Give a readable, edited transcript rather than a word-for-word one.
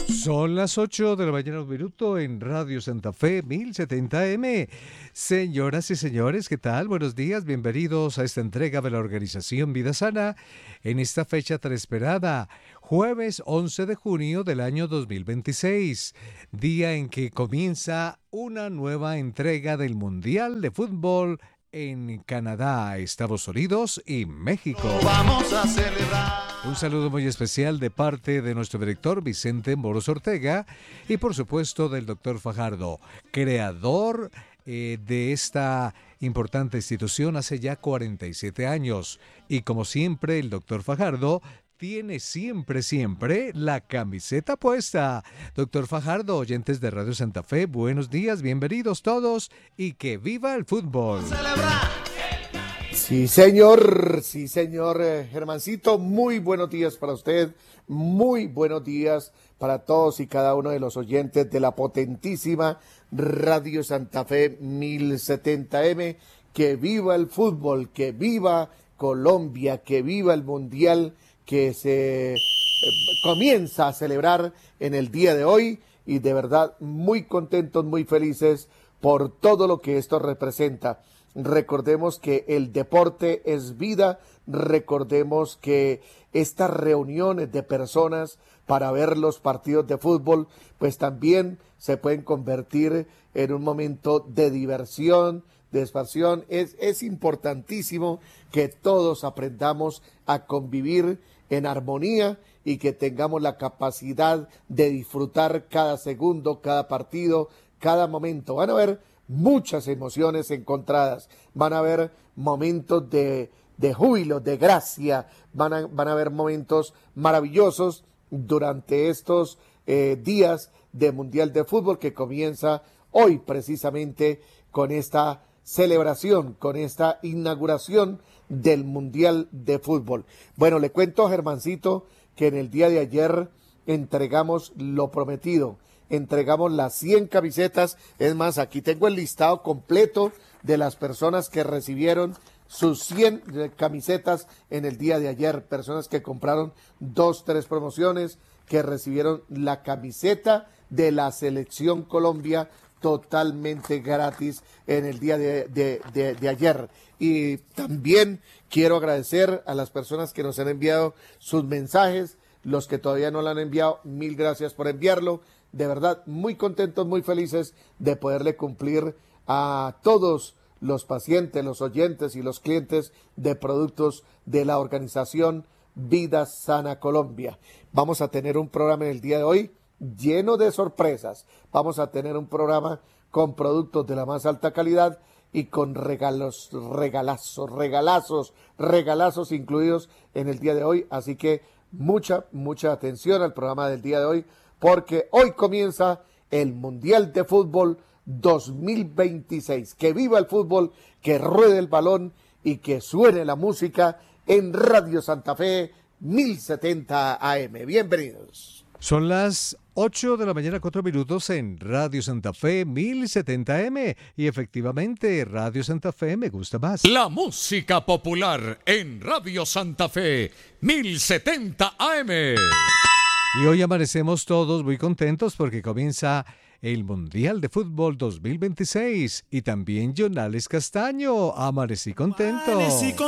Son las 8 de la mañana, un minuto, en Radio Santa Fe 1070M. Señoras y señores, ¿qué tal? Buenos días, bienvenidos a esta entrega de la organización Vida Sana en esta fecha tan esperada, jueves 11 de junio del año 2026, día en que comienza una nueva entrega del Mundial de Fútbol en Canadá, Estados Unidos y México. Vamos a celebrar. Un saludo muy especial de parte de nuestro director Vicente Moros Ortega y por supuesto del doctor Fajardo, creador de esta importante institución hace ya 47 años. Y como siempre, el doctor Fajardo tiene siempre la camiseta puesta. Doctor Fajardo, oyentes de Radio Santa Fe, buenos días, bienvenidos todos y que viva el fútbol. Sí, señor Germancito, muy buenos días para usted, muy buenos días para todos y cada uno de los oyentes de la potentísima Radio Santa Fe 1070M. Que viva el fútbol, que viva Colombia, que viva el Mundial que se comienza a celebrar en el día de hoy, y de verdad muy contentos, muy felices por todo lo que esto representa. Recordemos que el deporte es vida, recordemos que estas reuniones de personas para ver los partidos de fútbol, pues también se pueden convertir en un momento de diversión, de expansión. Es importantísimo que todos aprendamos a convivir en armonía y que tengamos la capacidad de disfrutar cada segundo, cada partido, cada momento. Van a haber muchas emociones encontradas, van a haber momentos de júbilo, de gracia, van a haber momentos maravillosos durante estos días de Mundial de Fútbol que comienza hoy precisamente con esta celebración, con esta inauguración del Mundial de Fútbol. Bueno, le cuento, Germancito, que en el día de ayer entregamos lo prometido, entregamos las 100 camisetas. Es más, aquí tengo el listado completo de las personas que recibieron sus 100 camisetas en el día de ayer, personas que compraron 2, 3 promociones, que recibieron la camiseta de la Selección Colombia totalmente gratis en el día de ayer. Y también quiero agradecer a las personas que nos han enviado sus mensajes, los que todavía no lo han enviado, mil gracias por enviarlo. De verdad, muy contentos, muy felices de poderle cumplir a todos los pacientes, los oyentes y los clientes de productos de la organización Vida Sana Colombia. Vamos a tener un programa en el día de hoy lleno de sorpresas. Vamos a tener un programa con productos de la más alta calidad y con regalazos incluidos en el día de hoy. Así que mucha atención al programa del día de hoy, porque hoy comienza el Mundial de Fútbol 2026. Que viva el fútbol, que ruede el balón y que suene la música en Radio Santa Fe 1070 AM. Bienvenidos. Son las 8 de la mañana, 4 minutos en Radio Santa Fe 1070M. Y efectivamente, Radio Santa Fe me gusta más. La música popular en Radio Santa Fe 1070 AM. Y hoy amanecemos todos muy contentos porque comienza el Mundial de Fútbol 2026. Y también Jonales Castaño. Amanecí contento.